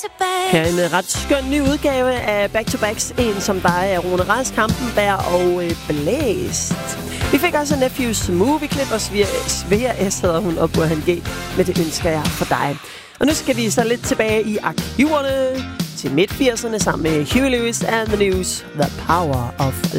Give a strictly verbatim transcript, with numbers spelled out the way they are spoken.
Her er en ret skøn ny udgave af Back to Backs. En som dig er Rune Rask, Kampenberg og øh, Blæst. Vi fik også Nephews Movie-klip, og Svea S hedder hun, og Burhan G. Med det ønsker jeg for dig. Og nu skal vi så lidt tilbage i arkiverne til midt firserne sammen med Huey Lewis and the News, The Power of